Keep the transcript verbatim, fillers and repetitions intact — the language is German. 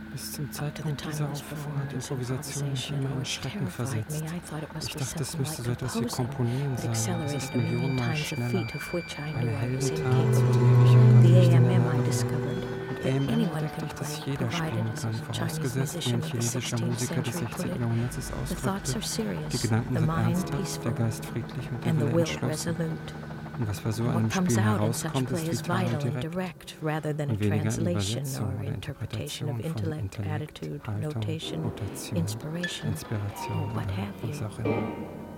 Bis zum Zeitpunkt dieser Aufführung hat Improvisation mich immer in Schrecken versetzt. Ich dachte, es müsste so etwas wie Komponieren sein. Es ist millionenmal schneller. Eine Heldentat, zu der ich unglaublich in Erinnerung. Mit A M M entdeckte ich, dass jeder spielen kann, vorausgesetzt, wie ein chinesischer Musiker des sechzehnten. Jahrhunderts es ausdrückte. Die Gedanken sind ernsthaft, der Geist friedlich und der Wille entschlossen. Und was bei so einem Spiel herauskommt, ist vital und direkt und weniger in Übersetzung oder Interpretation von Intellekt, Haltung, Notation, Inspiration und was auch immer.